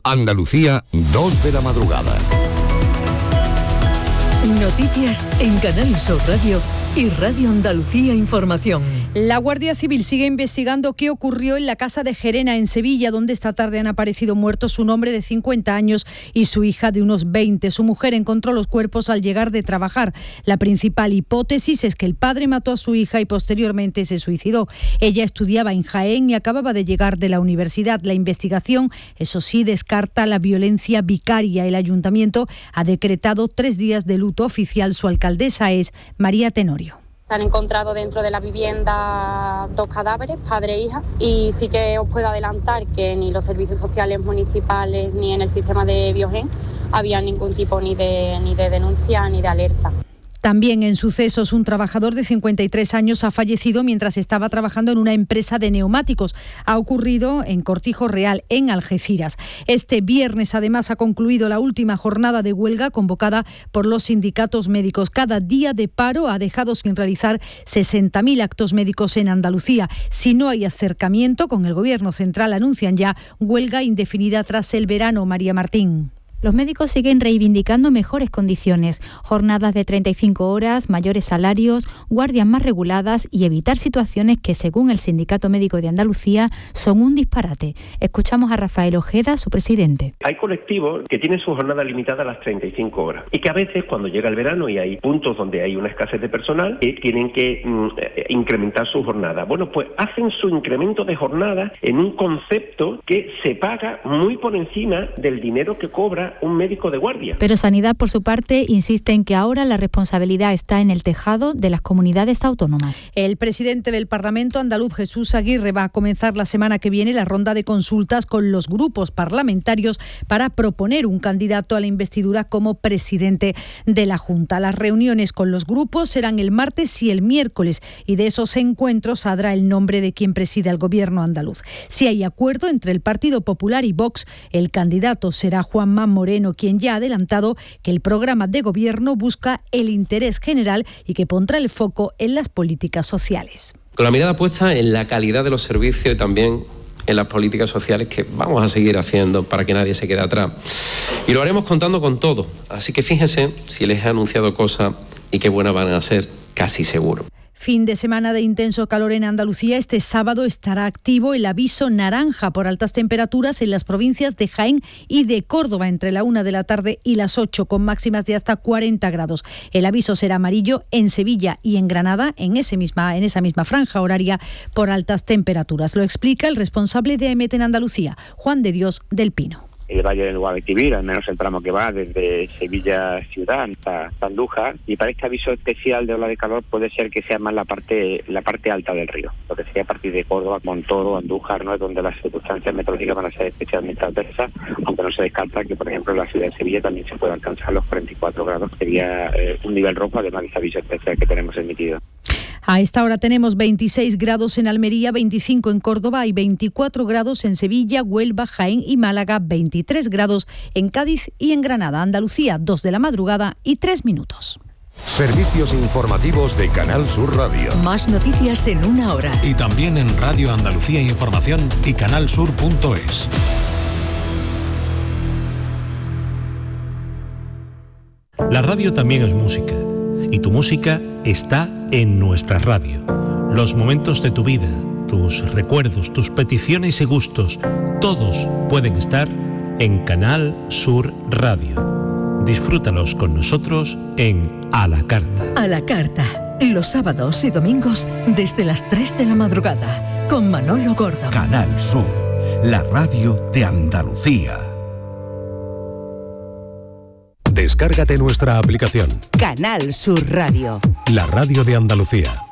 Andalucía, 2 de la madrugada. Noticias en Canal Sur Radio y Radio Andalucía Información. La Guardia Civil sigue investigando qué ocurrió en la casa de Gerena, en Sevilla, donde esta tarde han aparecido muertos su hombre de 50 años y su hija de unos 20. Su mujer encontró los cuerpos al llegar de trabajar. La principal hipótesis es que el padre mató a su hija y posteriormente se suicidó. Ella estudiaba en Jaén y acababa de llegar de la universidad. La investigación, eso sí, descarta la violencia vicaria. El ayuntamiento ha decretado 3 días de luto oficial. Su alcaldesa es María Tenorio. Se han encontrado dentro de la vivienda 2 cadáveres, padre e hija, y sí que os puedo adelantar que ni los servicios sociales municipales ni en el sistema de Biogen había ningún tipo ni de denuncia ni de alerta. También en sucesos, un trabajador de 53 años ha fallecido mientras estaba trabajando en una empresa de neumáticos. Ha ocurrido en Cortijo Real, en Algeciras. Este viernes, además, ha concluido la última jornada de huelga convocada por los sindicatos médicos. Cada día de paro ha dejado sin realizar 60.000 actos médicos en Andalucía. Si no hay acercamiento con el Gobierno central, anuncian ya huelga indefinida tras el verano. María Martín. Los médicos siguen reivindicando mejores condiciones, jornadas de 35 horas, mayores salarios, guardias más reguladas y evitar situaciones que, según el Sindicato Médico de Andalucía, son un disparate. Escuchamos a Rafael Ojeda, su presidente. Hay colectivos que tienen su jornada limitada a las 35 horas y que a veces, cuando llega el verano y hay puntos donde hay una escasez de personal, tienen que incrementar su jornada. Bueno, pues hacen su incremento de jornada en un concepto que se paga muy por encima del dinero que cobra un médico de guardia. Pero Sanidad, por su parte, insiste en que ahora la responsabilidad está en el tejado de las comunidades autónomas. El presidente del Parlamento andaluz, Jesús Aguirre, va a comenzar la semana que viene la ronda de consultas con los grupos parlamentarios para proponer un candidato a la investidura como presidente de la Junta. Las reuniones con los grupos serán el martes y el miércoles y de esos encuentros saldrá el nombre de quien presida el gobierno andaluz. Si hay acuerdo entre el Partido Popular y Vox, el candidato será Juanma Moreno, quien ya ha adelantado que el programa de gobierno busca el interés general y que pondrá el foco en las políticas sociales. Con la mirada puesta en la calidad de los servicios y también en las políticas sociales que vamos a seguir haciendo para que nadie se quede atrás. Y lo haremos contando con todo. Así que fíjense si les he anunciado cosas y qué buenas van a ser, casi seguro. Fin de semana de intenso calor en Andalucía. Este sábado estará activo el aviso naranja por altas temperaturas en las provincias de Jaén y de Córdoba entre la 1 de la tarde y las 8, con máximas de hasta 40 grados. El aviso será amarillo en Sevilla y en Granada, en esa misma franja horaria, por altas temperaturas. Lo explica el responsable de AEMET en Andalucía, Juan de Dios del Pino. El Valle del Guadalquivir, al menos el tramo que va desde Sevilla ciudad hasta Andújar, y para este aviso especial de ola de calor puede ser que sea más la parte alta del río, lo que sería a partir de Córdoba, Montoro, Andújar, ¿no? Es donde las circunstancias meteorológicas van a ser especialmente adversas, aunque no se descarta que, por ejemplo, en la ciudad de Sevilla también se pueda alcanzar los 44 grados, sería un nivel rojo, además de ese aviso especial que tenemos emitido. A esta hora tenemos 26 grados en Almería, 25 en Córdoba y 24 grados en Sevilla, Huelva, Jaén y Málaga, 23 grados en Cádiz y en Granada. Andalucía, 2 de la madrugada y 3 minutos. Servicios informativos de Canal Sur Radio. Más noticias en 1 hora. Y también en Radio Andalucía Información y canalsur.es. La radio también es música. Y tu música está en nuestra radio. Los momentos de tu vida, tus recuerdos, tus peticiones y gustos, todos pueden estar en Canal Sur Radio. Disfrútalos con nosotros en A la Carta. A la Carta, los sábados y domingos desde las 3 de la madrugada, con Manolo Gordo. Canal Sur, la radio de Andalucía. Descárgate nuestra aplicación. Canal Sur Radio. La radio de Andalucía.